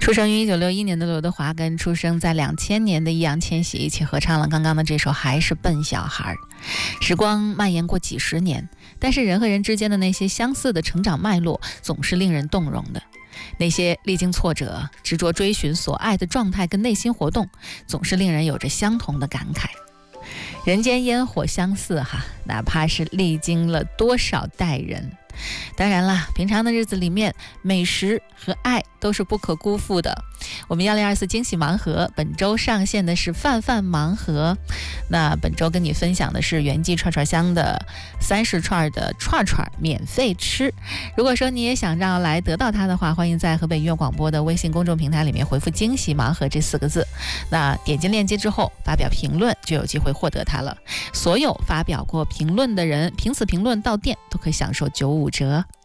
出生于1961年的刘德华跟出生在2000年的易烊千玺一起合唱了刚刚的这首《还是笨小孩》。时光蔓延过几十年，但是人和人之间的那些相似的成长脉络总是令人动容的。那些历经挫折、执着追寻所爱的状态跟内心活动，总是令人有着相同的感慨。人间烟火相似哈，哪怕是历经了多少代人。当然啦，平常的日子里面，美食和爱都是不可辜负的。我们1024惊喜盲盒本周上线的是饭饭盲盒，那本周跟你分享的是元记串串香的30串的串串免费吃。如果说你也想要来得到它的话，欢迎在河北音乐广播的微信公众平台里面回复惊喜盲盒这4个字，那点击链接之后发表评论就有机会获得它了。所有发表过评论的人，凭此评论到店都可以享受95折。